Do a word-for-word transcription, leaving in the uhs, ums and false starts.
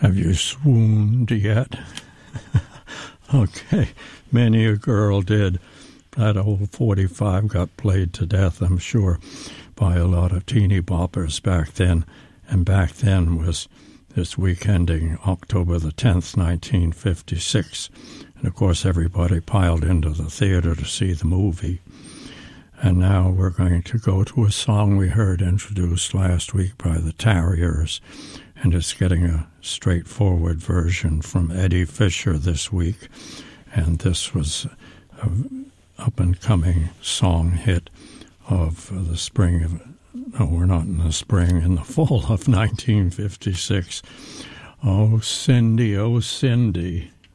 Have you swooned yet? Okay, many a girl did. That old forty-five got played to death, I'm sure, by a lot of teeny boppers back then. And back then was this week ending October the tenth, nineteen fifty-six. And, of course, everybody piled into the theater to see the movie. And now we're going to go to a song we heard introduced last week by the Tarriers, and it's getting a straightforward version from Eddie Fisher this week. And this was an up-and-coming song hit of the spring of, no, we're not in the spring, in the fall of nineteen fifty-six. Oh, Cindy, oh, Cindy,